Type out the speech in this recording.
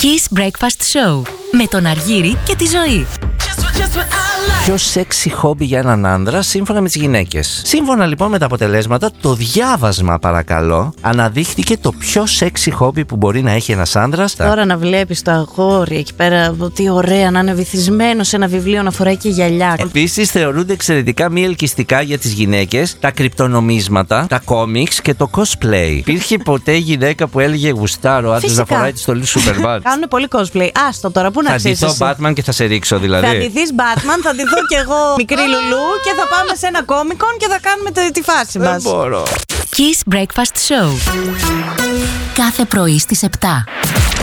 Kiss Breakfast Show με τον Αργύρη και τη Ζωή. Πιο σεξι χόμπι για έναν άνδρα σύμφωνα με τις γυναίκες. Σύμφωνα λοιπόν με τα αποτελέσματα, το διάβασμα, παρακαλώ, αναδείχθηκε το πιο σεξι χόμπι που μπορεί να έχει ένας άνδρας. Τώρα να βλέπεις το αγόρι εκεί πέρα, τι ωραία να είναι βυθισμένο σε ένα βιβλίο, να φοράει και γυαλιά. Επίσης, θεωρούνται εξαιρετικά μη ελκυστικά για τις γυναίκες τα κρυπτονομίσματα, τα κόμιξ και το cosplay. Υπήρχε ποτέ γυναίκα που έλεγε γουστάρω, άντρας να φοράει τη στολή Superman? Κάνουν πολύ cosplay. Άστο τώρα, πού να ξέρεις. Θα ντυθώ Batman και θα σε ρίξω δηλαδή. Θα ντυθείς Batman, θα ντυθώ κι εγώ μικρή Λουλού και θα πάμε σε ένα κόμικον και θα κάνουμε τη φάση μας. Δεν μπορώ. Kiss Breakfast Show. Κάθε πρωί στις 7.